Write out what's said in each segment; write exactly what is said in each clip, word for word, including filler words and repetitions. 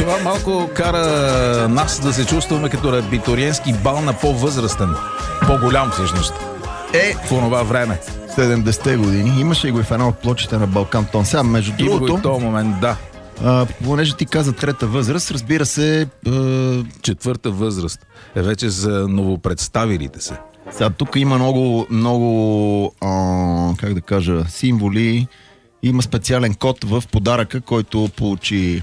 Това малко кара нас да се чувстваме като абитуриентски бал на по-възрастен. По-голям всъщност. Е, в онова време. седемдесетте години. Имаше го и в една от плочите на Балкан Тон. Сега, между Има другото... го и в този момент, да. А, понеже ти каза трета възраст, разбира се... А... Четвърта възраст е вече за новопредставилите се. Сега, тук има много, много а, как да кажа, символи. Има специален код в подаръка, който получи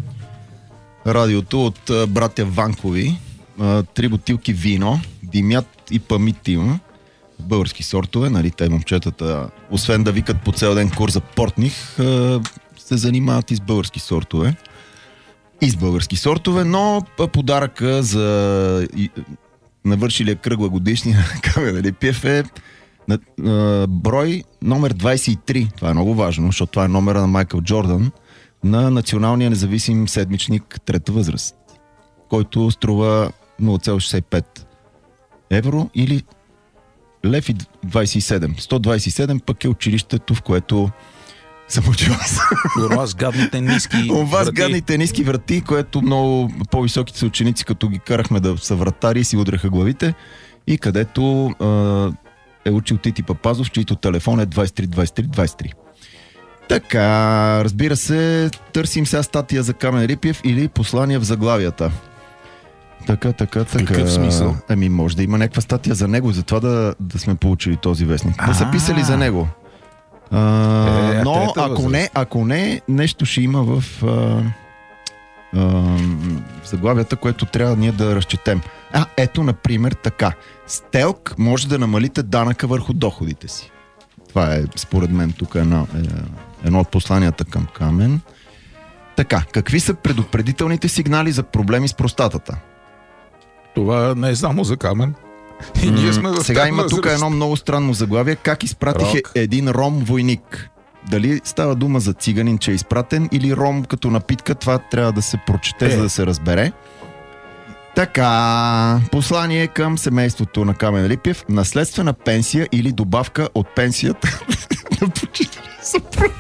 радиото от а, братя Ванкови. А, три бутилки вино, димят и памитим. Български сортове, нали, те момчетата, освен да викат по цял ден курс за портних, а, се занимават и с български сортове. И с български сортове, но подаръка за навършилия кръгла годишния Камен Липиев е на, на, брой номер двайсет и три. Това е много важно, защото това е номера на Майкъл Джордан на националния независим седмичник трета възраст, който струва нула цяло шейсет и пет евро или лев и двайсет и седем. сто двайсет и седем пък е училището, в което съм учил аз. Това с гадните ниски Това с врати. гадните ниски врати, което много по-високите са ученици, като ги карахме да са вратари, си удреха главите, и където а, е учил Тити Папазов, чийто телефон е двайсет и три двайсет и три двайсет и три. Така, разбира се, търсим сега статия за Камен Рипиев или послания в заглавията. Така, така, така. В какъв смисъл? Ами, може да има някаква статия за него, затова да, да сме получили този вестник. Да са писали за него. А, е, но ако не, ако не, нещо ще има в а, а, заглавията, което трябва ние да разчетем. А, ето, например, така. С ТЕЛК може да намалите данъка върху доходите си. Това е, според мен, тук едно, е, едно от посланията към Камен. Така, какви са предупредителните сигнали за проблеми с простатата? Това не е само за Камен. И ние сме в Сега има възраст. тук едно много странно заглавие. Как изпратиха Рок. един ром-войник? Дали става дума за циганин, че е изпратен, или ром като напитка? Това трябва да се прочете, е. за да се разбере. Така, послание към семейството на Камен Липиев. Наследствена пенсия или добавка от пенсията на починалия съпруг.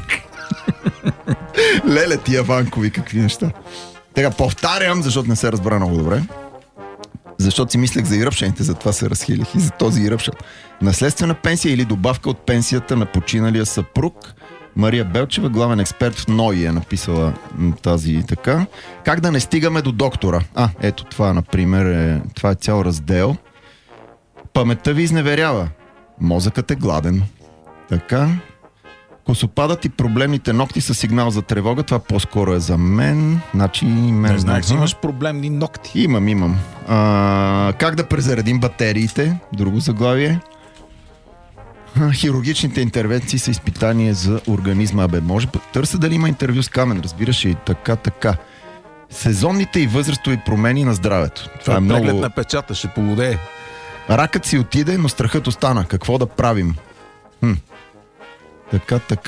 Леле, тия Ванкови, какви неща. Така, повтарям, защото не се разбра много добре. Защото си мислех за иръпшените, затова се разхилих и за този иръпшат. Наследствена пенсия или добавка от пенсията на починалия съпруг. Мария Белчева, главен експерт в НОИ, е написала тази така. Как да не стигаме до доктора? А, ето това, например, е, това е цял раздел. Паметта ви изневерява. Мозъкът е гладен. Така. Косопадът и проблемните ногти са сигнал за тревога. Това по-скоро е за мен. Значи, мен Не знаеш, че ага. имаш проблемни ногти. Имам, имам. А, как да презаредим батериите? Друго заглавие. А, хирургичните интервенции са изпитание за организма. Абе, може. Търся дали има интервю с Камен, разбираш и така, така. Сезонните и възрастови промени на здравето. Това, Това е е преглед много... на печата, ще полудее. Ракът си отиде, но страхът остана. Какво да правим? Хм. Така, така.